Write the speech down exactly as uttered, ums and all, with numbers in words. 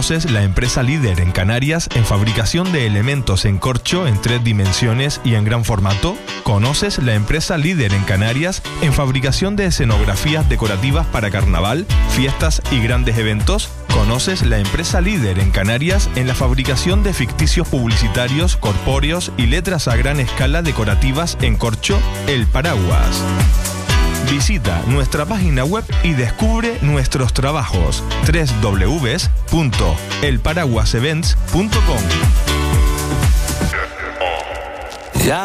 ¿Conoces la empresa líder en Canarias en fabricación de elementos en corcho en tres dimensiones y en gran formato? ¿Conoces la empresa líder en Canarias en fabricación de escenografías decorativas para carnaval, fiestas y grandes eventos? ¿Conoces la empresa líder en Canarias en la fabricación de ficticios publicitarios, corpóreos y letras a gran escala decorativas en corcho? El Paraguas. Visita nuestra página web y descubre nuestros trabajos. doble u doble u doble u punto el paraguas events punto com.